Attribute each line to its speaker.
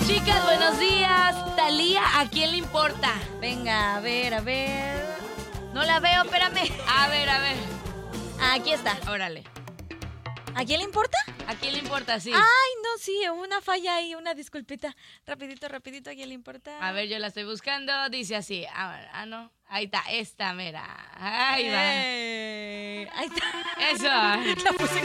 Speaker 1: Chicas, buenos días. Talía, ¿a quién le importa?
Speaker 2: Venga, a ver. No la veo, espérame.
Speaker 1: A ver.
Speaker 2: Aquí está.
Speaker 1: Órale.
Speaker 2: ¿A quién le importa?
Speaker 1: ¿A quién le importa? Sí.
Speaker 2: Ay, no, sí, una falla ahí, una disculpita. Rapidito, ¿a quién le importa?
Speaker 1: A ver, yo la estoy buscando. Dice así. No. Ahí está, esta, mira. Ahí va.
Speaker 2: Ahí está.
Speaker 1: Eso.
Speaker 2: La puse